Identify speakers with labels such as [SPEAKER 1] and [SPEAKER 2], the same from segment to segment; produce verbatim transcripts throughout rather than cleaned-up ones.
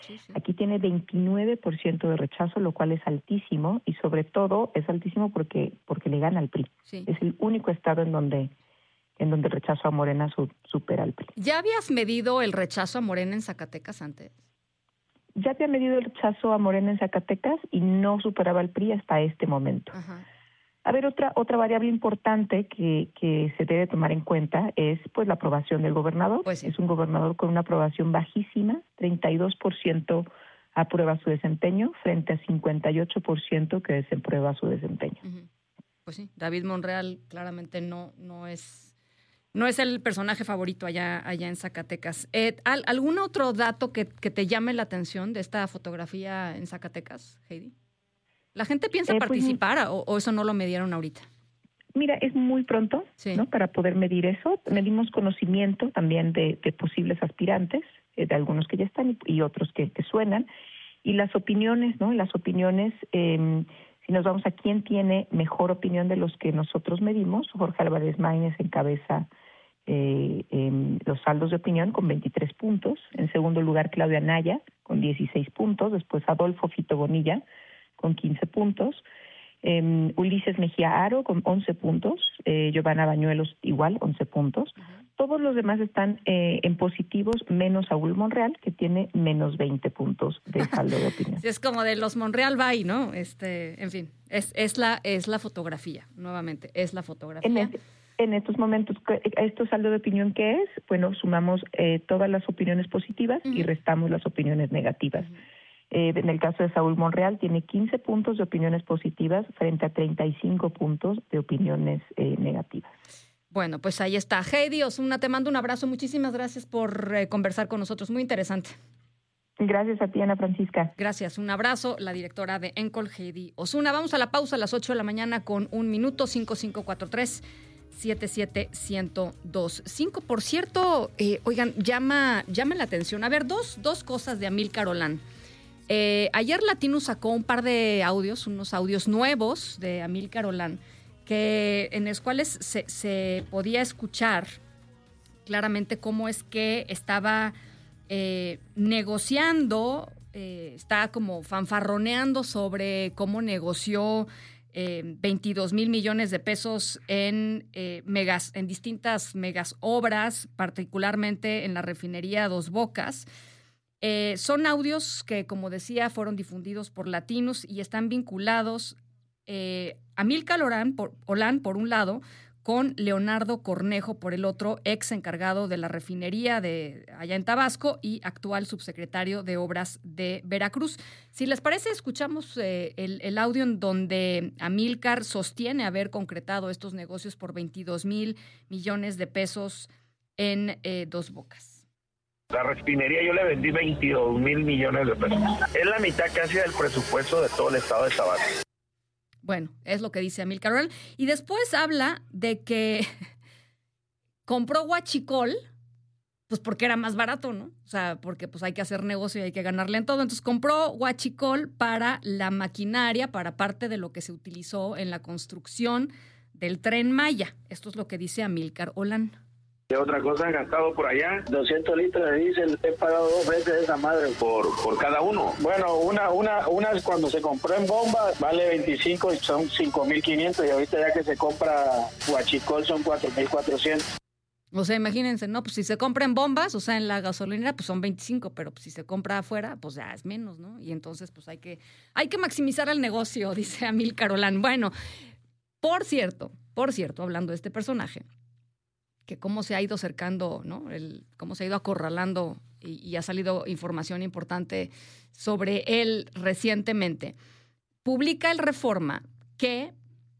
[SPEAKER 1] Sí, sí.
[SPEAKER 2] Aquí tiene veintinueve por ciento de rechazo, lo cual es altísimo, y sobre todo es altísimo porque porque le gana al P R I.
[SPEAKER 1] Sí.
[SPEAKER 2] Es el único estado en donde en donde el rechazo a Morena su, supera al P R I.
[SPEAKER 1] ¿Ya habías medido el rechazo a Morena en Zacatecas antes?
[SPEAKER 2] Ya había medido el rechazo a Morena en Zacatecas y no superaba al P R I hasta este momento.
[SPEAKER 1] Ajá.
[SPEAKER 2] A ver, otra otra variable importante que, que se debe tomar en cuenta es pues la aprobación del gobernador.
[SPEAKER 1] Pues sí.
[SPEAKER 2] Es un gobernador con una aprobación bajísima, treinta y dos por ciento aprueba su desempeño frente a cincuenta y ocho por ciento que desaprueba su desempeño.
[SPEAKER 1] Uh-huh. Pues sí, David Monreal claramente no, no es no es el personaje favorito allá, allá en Zacatecas. Eh, ¿Algún otro dato que, que te llame la atención de esta fotografía en Zacatecas, Heidi? ¿La gente piensa
[SPEAKER 2] eh,
[SPEAKER 1] participar
[SPEAKER 2] pues,
[SPEAKER 1] o, o eso no lo midieron ahorita?
[SPEAKER 2] Mira, es muy pronto,
[SPEAKER 1] sí.
[SPEAKER 2] ¿no? Para poder medir eso. Medimos conocimiento también de, de posibles aspirantes, eh, de algunos que ya están y, y otros que, que suenan. Y las opiniones, ¿no? Las opiniones, eh, si nos vamos a quién tiene mejor opinión de los que nosotros medimos, Jorge Álvarez Maínez encabeza eh, eh, los saldos de opinión con veintitrés puntos. En segundo lugar, Claudia Anaya con dieciséis puntos. Después Adolfo Fito Bonilla con quince puntos, eh, Ulises Mejía Aro con once puntos, eh, Giovanna Bañuelos igual, once puntos. Uh-huh. Todos los demás están eh, en positivos, menos Saúl Monreal, que tiene menos veinte puntos de saldo de opinión.
[SPEAKER 1] Sí, es como de los Monreal bye, ¿no? Este, en fin, es, es, la, es la fotografía, nuevamente, es la fotografía.
[SPEAKER 2] En, el, en estos momentos, ¿esto saldo de opinión qué es? Bueno, sumamos eh, todas las opiniones positivas uh-huh. y restamos las opiniones negativas. Uh-huh. Eh, en el caso de Saúl Monreal, tiene quince puntos de opiniones positivas frente a treinta y cinco puntos de opiniones eh, negativas.
[SPEAKER 1] Bueno, pues ahí está. Heidi Osuna, te mando un abrazo. Muchísimas gracias por eh, conversar con nosotros. Muy interesante.
[SPEAKER 2] Gracias a ti, Ana Francisca.
[SPEAKER 1] Gracias. Un abrazo. La directora de Encol, Heidi Osuna. Vamos a la pausa a las ocho de la mañana con un minuto. cinco cinco cuatro tres, siete siete uno cero dos cinco. Por cierto, eh, oigan, llama, llama la atención. A ver, dos, dos cosas de Amílcar Olán. Eh, ayer Latino sacó un par de audios, unos audios nuevos de Amílcar Olán, que, en los cuales se, se podía escuchar claramente cómo es que estaba eh, negociando, eh, estaba como fanfarroneando sobre cómo negoció eh, veintidós mil millones de pesos en, eh, megas, en distintas megas obras, particularmente en la refinería Dos Bocas. Eh, son audios que, como decía, fueron difundidos por Latinos y están vinculados eh, a Amílcar Olán por, Olán, por un lado, con Leonardo Cornejo, por el otro, ex encargado de la refinería de allá en Tabasco y actual subsecretario de Obras de Veracruz. Si les parece, escuchamos eh, el, el audio en donde Amílcar sostiene haber concretado estos negocios por veintidós mil millones de pesos en eh, Dos Bocas.
[SPEAKER 3] La refinería yo le vendí veintidós mil millones de pesos. Es la mitad casi del presupuesto de todo el estado de Tabasco.
[SPEAKER 1] Bueno, es lo que dice Amílcar Olán. Y después habla de que compró Huachicol, pues porque era más barato, ¿no? O sea, porque pues hay que hacer negocio y hay que ganarle en todo. Entonces compró Huachicol para la maquinaria, para parte de lo que se utilizó en la construcción del Tren Maya. Esto es lo que dice Amílcar Olán.
[SPEAKER 3] ¿Qué otra cosa han gastado por allá? doscientos litros de diésel, he pagado dos veces esa madre. ¿Por, por cada uno? Bueno, una, una, una cuando se compró en bomba vale veinticinco y son cinco mil quinientos y ahorita ya que se compra Huachicol son cuatro mil cuatrocientos.
[SPEAKER 1] O sea, imagínense, ¿no? Pues si se compra en bombas, o sea, en la gasolinera, pues son veinticinco, pero pues si se compra afuera, pues ya es menos, ¿no? Y entonces, pues hay que, hay que maximizar el negocio, dice Amílcar Olán. Bueno, por cierto, por cierto, hablando de este personaje, que cómo se ha ido acercando, ¿no? El, cómo se ha ido acorralando y, y ha salido información importante sobre él recientemente. Publica el Reforma que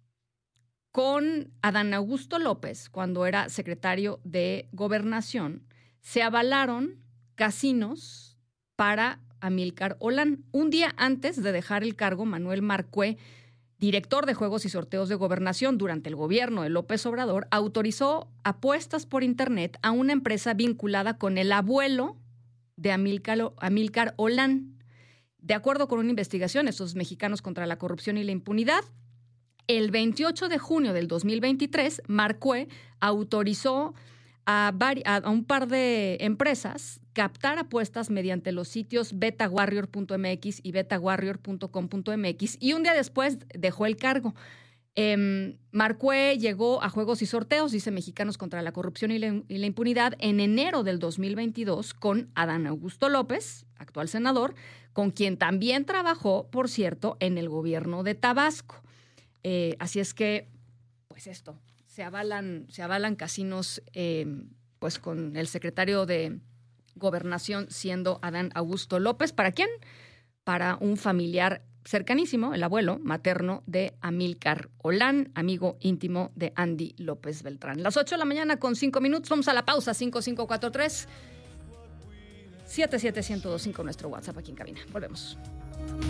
[SPEAKER 1] con Adán Augusto López, cuando era secretario de Gobernación, se avalaron casinos para Amílcar Olán. Un día antes de dejar el cargo, Manuel Marcué, director de Juegos y Sorteos de Gobernación durante el gobierno de López Obrador, autorizó apuestas por internet a una empresa vinculada con el abuelo de Amílcar, Amílcar Olán. De acuerdo con una investigación, estos mexicanos contra la corrupción y la impunidad, el veintiocho de junio del dos mil veintitrés, Marcué autorizó a, vari- a un par de empresas captar apuestas mediante los sitios beta warrior punto m x y beta warrior punto com punto m x y un día después dejó el cargo. Eh, Marcue llegó a Juegos y Sorteos, dice Mexicanos contra la Corrupción y la, y la Impunidad, en enero del dos mil veintidós con Adán Augusto López, actual senador, con quien también trabajó, por cierto, en el gobierno de Tabasco. Eh, así es que, pues esto, se avalan, se avalan casinos, eh, pues con el secretario de Gobernación siendo Adán Augusto López. ¿Para quién? Para un familiar cercanísimo, el abuelo materno de Amílcar Olán, amigo íntimo de Andy López Beltrán. Las ocho de la mañana con cinco minutos, vamos a la pausa. Cinco cinco cuatro tres siete siete uno cero dos cinco, nuestro WhatsApp aquí en cabina. Volvemos.